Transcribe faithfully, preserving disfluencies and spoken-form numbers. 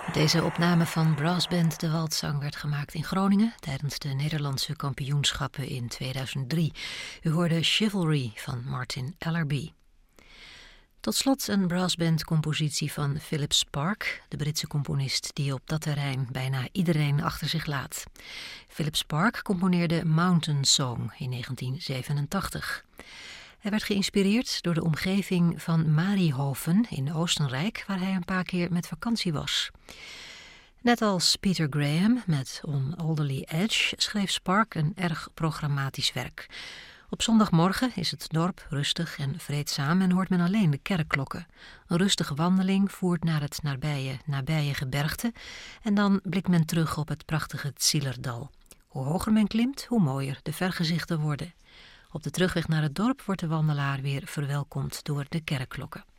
Deze opname van brassband De Waldzang werd gemaakt in Groningen tijdens de Nederlandse kampioenschappen in tweeduizend drie. U hoorde Chivalry van Martin Ellerby. Tot slot een brassband-compositie van Philip Sparke, de Britse componist die op dat terrein bijna iedereen achter zich laat. Philip Sparke componeerde Mountain Song in negentien zevenentachtig. Hij werd geïnspireerd door de omgeving van Marihofen in Oostenrijk, waar hij een paar keer met vakantie was. Net als Peter Graham met On Alderley Edge schreef Sparke een erg programmatisch werk. Op zondagmorgen is het dorp rustig en vreedzaam en hoort men alleen de kerkklokken. Een rustige wandeling voert naar het nabije, nabije gebergte en dan blikt men terug op het prachtige Zielerdal. Hoe hoger men klimt, hoe mooier de vergezichten worden. Op de terugweg naar het dorp wordt de wandelaar weer verwelkomd door de kerkklokken.